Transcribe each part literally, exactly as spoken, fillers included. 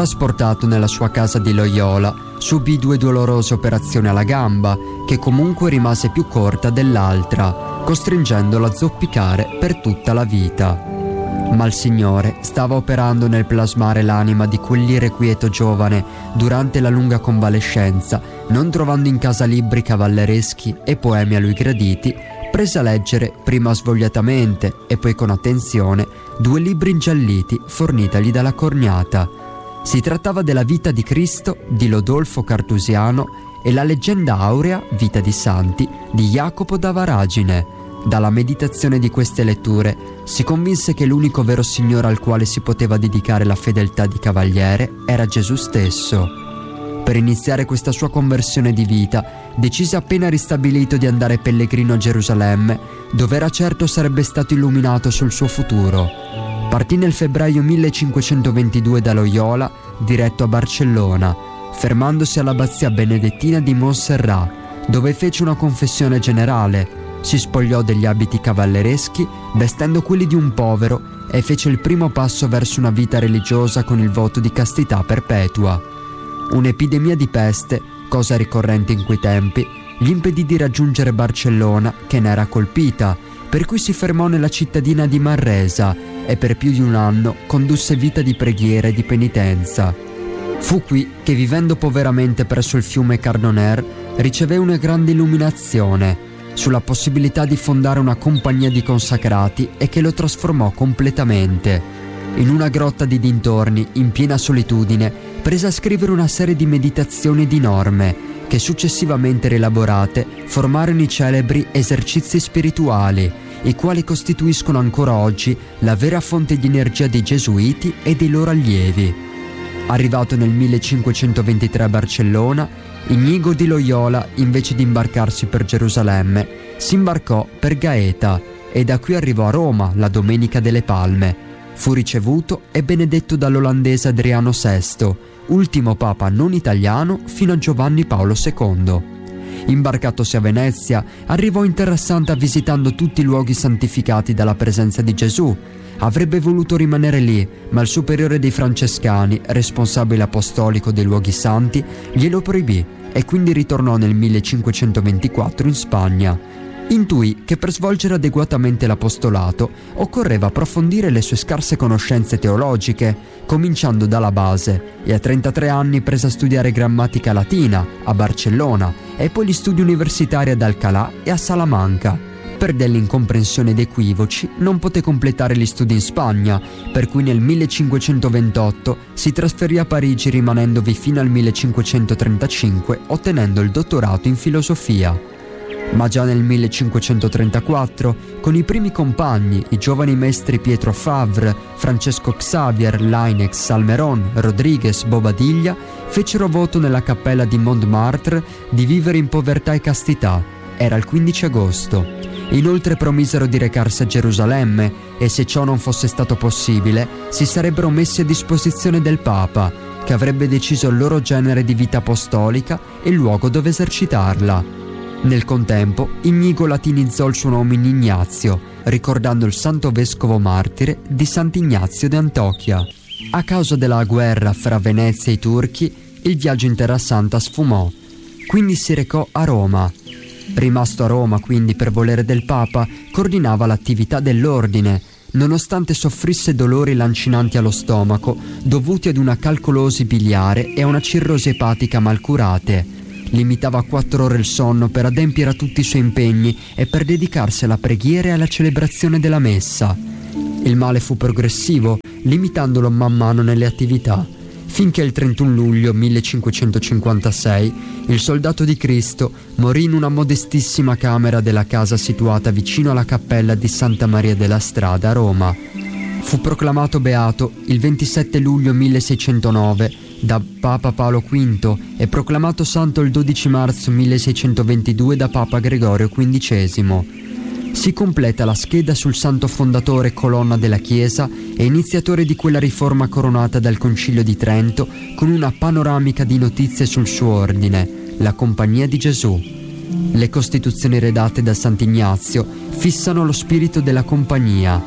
trasportato nella sua casa di Loyola, subì due dolorose operazioni alla gamba, che comunque rimase più corta dell'altra, costringendolo a zoppicare per tutta la vita. Ma il Signore stava operando nel plasmare l'anima di quell'irrequieto giovane durante la lunga convalescenza. Non trovando in casa libri cavallereschi e poemi a lui graditi, prese a leggere, prima svogliatamente e poi con attenzione, due libri ingialliti fornitagli dalla cornata. Si trattava della Vita di Cristo di Lodolfo Cartusiano e la Leggenda aurea, Vita di Santi, di Jacopo da Varagine. Dalla meditazione di queste letture si convinse che l'unico vero Signore al quale si poteva dedicare la fedeltà di cavaliere era Gesù stesso. Per iniziare questa sua conversione di vita, decise appena ristabilito di andare pellegrino a Gerusalemme, dove era certo sarebbe stato illuminato sul suo futuro. Partì nel febbraio millecinquecentoventidue da Loyola, diretto a Barcellona, fermandosi all'abbazia benedettina di Montserrat, dove fece una confessione generale. Si spogliò degli abiti cavallereschi, vestendo quelli di un povero, e fece il primo passo verso una vita religiosa con il voto di castità perpetua. Un'epidemia di peste, cosa ricorrente in quei tempi, gli impedì di raggiungere Barcellona, che ne era colpita, per cui si fermò nella cittadina di Manresa e per più di un anno condusse vita di preghiera e di penitenza. Fu qui che, vivendo poveramente presso il fiume Cardoner, ricevette una grande illuminazione sulla possibilità di fondare una compagnia di consacrati e che lo trasformò completamente. In una grotta di dintorni, in piena solitudine, prese a scrivere una serie di meditazioni e di norme che, successivamente rielaborate, formarono i celebri esercizi spirituali, i quali costituiscono ancora oggi la vera fonte di energia dei Gesuiti e dei loro allievi. Arrivato nel millecinquecentoventitré a Barcellona, Inigo di Loyola, invece di imbarcarsi per Gerusalemme, si imbarcò per Gaeta e da qui arrivò a Roma la Domenica delle Palme. Fu ricevuto e benedetto dall'olandese Adriano sesto, ultimo papa non italiano fino a Giovanni Paolo secondo. Imbarcatosi a Venezia, arrivò in Terra Santa visitando tutti i luoghi santificati dalla presenza di Gesù. Avrebbe voluto rimanere lì, ma il superiore dei francescani, responsabile apostolico dei luoghi santi, glielo proibì e quindi ritornò nel millecinquecentoventiquattro in Spagna. Intuì che per svolgere adeguatamente l'apostolato occorreva approfondire le sue scarse conoscenze teologiche, cominciando dalla base, e a trentatré anni prese a studiare grammatica latina a Barcellona e poi gli studi universitari ad Alcalá e a Salamanca. Per delle incomprensioni ed equivoci non poté completare gli studi in Spagna, per cui nel millecinquecentoventotto si trasferì a Parigi, rimanendovi fino al millecinquecentotrentacinque, ottenendo il dottorato in filosofia. Ma già nel millecinquecentotrentaquattro, con i primi compagni, i giovani maestri Pietro Favre, Francesco Xavier, Lainez, Salmeron, Rodriguez, Bobadilla, fecero voto nella cappella di Montmartre di vivere in povertà e castità. Era il quindici agosto. Inoltre promisero di recarsi a Gerusalemme e, se ciò non fosse stato possibile, si sarebbero messi a disposizione del Papa, che avrebbe deciso il loro genere di vita apostolica e il luogo dove esercitarla. Nel contempo, Inigo latinizzò il suo nome in Ignazio, ricordando il santo vescovo martire di Sant'Ignazio di Antiochia. A causa della guerra fra Venezia e i turchi, il viaggio in Terra Santa sfumò. Quindi si recò a Roma. Rimasto a Roma, quindi, per volere del Papa, coordinava l'attività dell'ordine, nonostante soffrisse dolori lancinanti allo stomaco, dovuti ad una calcolosi biliare e a una cirrosi epatica mal curate. Limitava a quattro ore il sonno per adempiere a tutti i suoi impegni e per dedicarsi alla preghiera e alla celebrazione della messa. Il male fu progressivo, limitandolo man mano nelle attività, finché il trentuno luglio millecinquecentocinquantasei il soldato di Cristo morì in una modestissima camera della casa situata vicino alla cappella di Santa Maria della Strada a Roma. Fu proclamato beato il ventisette luglio milleseicentonove da Papa Paolo quinto e proclamato santo il dodici marzo milleseicentoventidue da Papa Gregorio quindicesimo. Si completa la scheda sul santo fondatore, colonna della Chiesa e iniziatore di quella riforma coronata dal Concilio di Trento, con una panoramica di notizie sul suo ordine, la Compagnia di Gesù. Le costituzioni redatte da Sant'Ignazio fissano lo spirito della compagnia.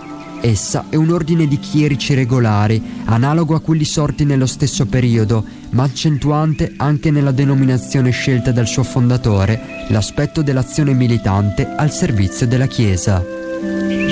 Essa è un ordine di chierici regolari, analogo a quelli sorti nello stesso periodo, ma accentuante anche nella denominazione scelta dal suo fondatore l'aspetto dell'azione militante al servizio della Chiesa.